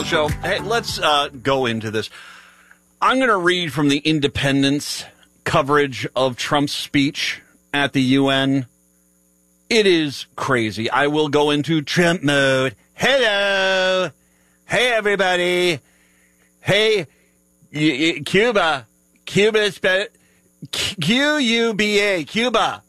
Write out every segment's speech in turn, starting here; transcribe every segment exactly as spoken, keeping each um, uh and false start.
Show. Hey, let's uh, go into this. I'm going to read from the Independent's coverage of Trump's speech at the U N. It is crazy. I will go into Trump mode. Hello. Hey, everybody. Hey, y- y- Cuba. Cuba, Q U B A, Cuba.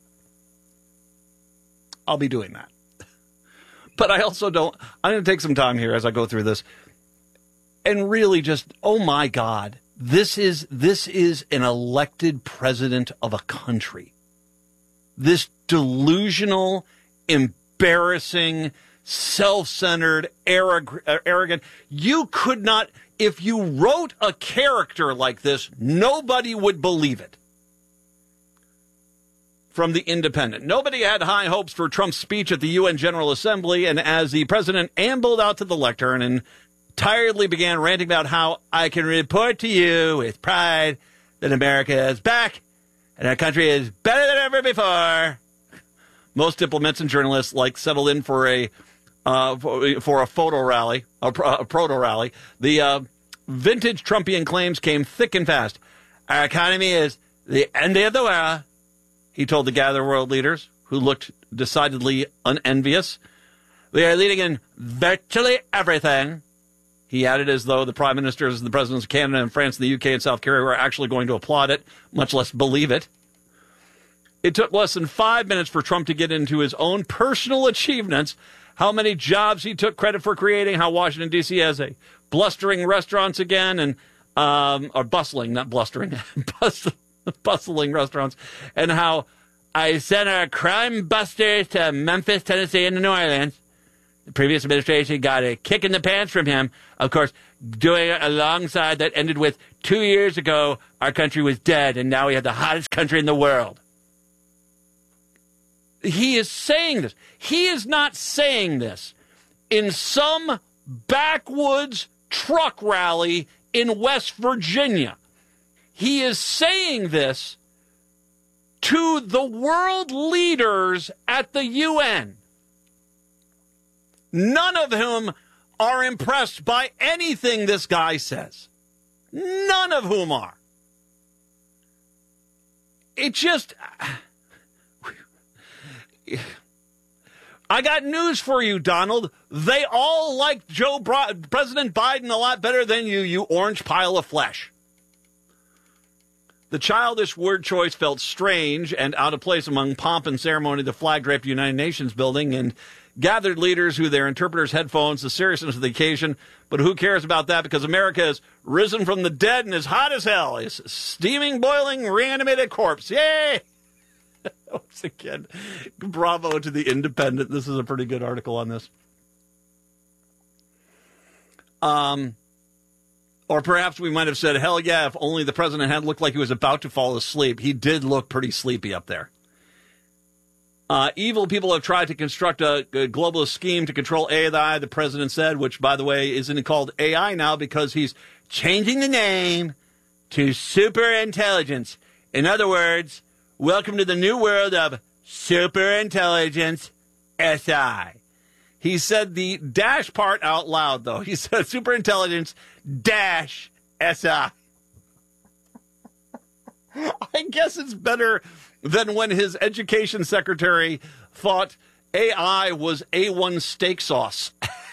I'll be doing that. But I also don't, I'm going to take some time here as I go through this and really just, oh my God, this is, this is an elected president of a country. This delusional, embarrassing, self-centered, arrogant, you could not, if you wrote a character like this, nobody would believe it. From the Independent. Nobody had high hopes for Trump's speech at the U N General Assembly, and as the president ambled out to the lectern and tiredly began ranting about how I can report to you with pride that America is back and our country is better than ever before, most diplomats and journalists like settled in for a uh, for, for a photo rally, a, a proto rally. The uh, vintage Trumpian claims came thick and fast. Our economy is the envy of the world, he told the gathered world leaders, who looked decidedly unenvious. We are leading in virtually everything, he added, as though the prime ministers and the presidents of Canada and France and the U K and South Korea were actually going to applaud it, much less believe it. It took less than five minutes for Trump to get into his own personal achievements, how many jobs he took credit for creating, how Washington, D C has a blustering restaurants again, and um, or bustling, not blustering, bustling. bustling restaurants, and how I sent our crime busters to Memphis, Tennessee, and New Orleans. The previous administration got a kick in the pants from him, of course, doing it alongside that ended with two years ago, our country was dead, and now we have the hottest country in the world. He is saying this. He is not saying this in some backwoods truck rally in West Virginia. He is saying this to the world leaders at the U N, none of whom are impressed by anything this guy says. None of whom are. It just... I got news for you, Donald. They all like Joe Bra- President Biden a lot better than you, you orange pile of flesh. The childish word choice felt strange and out of place among pomp and ceremony of the flag-draped United Nations building and gathered leaders who their interpreters' headphones, the seriousness of the occasion. But who cares about that, because America has risen from the dead and is hot as hell. It's a steaming, boiling, reanimated corpse. Yay! Once again, bravo to the Independent. This is a pretty good article on this. Um... Or perhaps we might have said, hell yeah, if only the president had looked like he was about to fall asleep. He did look pretty sleepy up there. Uh, evil people have tried to construct a, a globalist scheme to control A I, the president said, which, by the way, isn't called A I now because he's changing the name to superintelligence. In other words, welcome to the new world of superintelligence S I. He said the dash part out loud, though. He said superintelligence dash S I. I guess it's better than when his education secretary thought A I was A one steak sauce.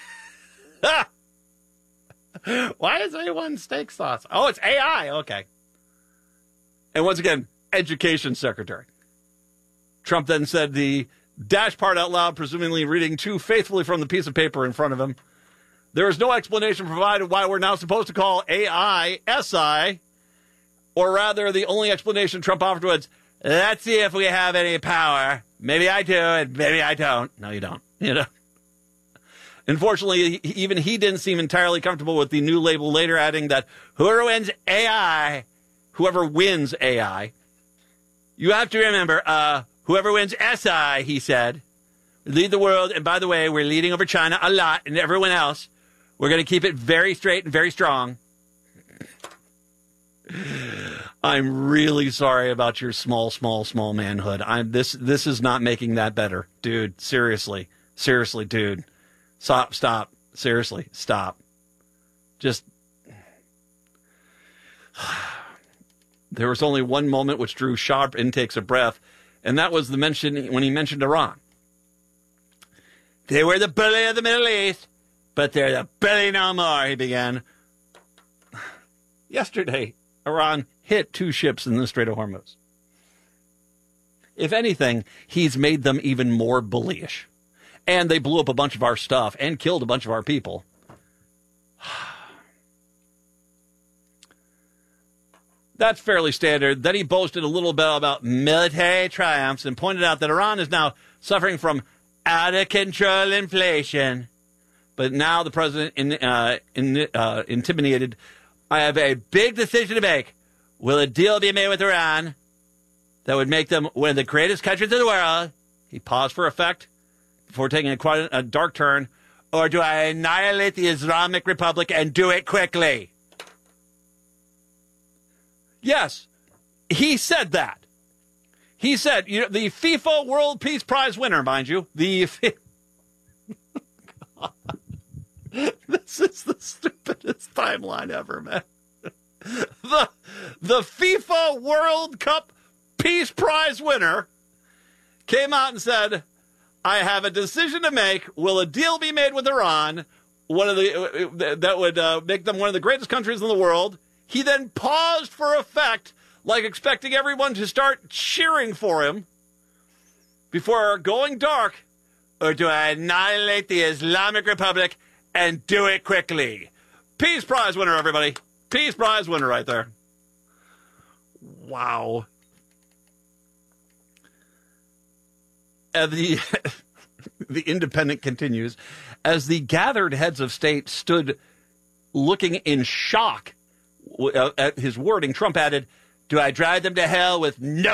Why is A one steak sauce? Oh, it's A I. Okay. And once again, education secretary. Trump then said the dash part out loud, presumably reading too faithfully from the piece of paper in front of him. There is no explanation provided why we're now supposed to call A I S I, or rather, the only explanation Trump offered was, let's see if we have any power. Maybe I do, and maybe I don't. No, you don't. You know. Unfortunately, even he didn't seem entirely comfortable with the new label, later adding that whoever wins A I, whoever wins A I, you have to remember, uh, whoever wins S I, he said, lead the world. And by the way, we're leading over China a lot and everyone else. We're going to keep it very straight and very strong. I'm really sorry about your small, small, small manhood. I'm this. This is not making that better, dude. Seriously, seriously, dude. Stop, stop. Seriously, stop. Just, there was only one moment which drew sharp intakes of breath, and that was the mention when he mentioned Iran. They were the bully of the Middle East, but they're the bully no more, he began. Yesterday, Iran hit two ships in the Strait of Hormuz. If anything, he's made them even more bullyish. And they blew up a bunch of our stuff and killed a bunch of our people. That's fairly standard. Then he boasted a little bit about military triumphs and pointed out that Iran is now suffering from out-of-control inflation. But now the president in, uh, in, uh, intimidated, I have a big decision to make. Will a deal be made with Iran that would make them one of the greatest countries in the world? He paused for effect before taking a quite a dark turn. Or do I annihilate the Islamic Republic and do it quickly? Yes, he said that. He said, you know, the FIFA World Peace Prize winner, mind you, the this is the stupidest timeline ever, man. The the FIFA World Cup Peace Prize winner came out and said, I have a decision to make. Will a deal be made with Iran, one of the that would uh, make them one of the greatest countries in the world? He then paused for effect, like expecting everyone to start cheering for him before going dark. Or do I annihilate the Islamic Republic and do it quickly? Peace Prize winner, everybody. Peace Prize winner right there. Wow. And the, the Independent continues. As the gathered heads of state stood looking in shock at his wording, Trump added, do I drive them to hell with no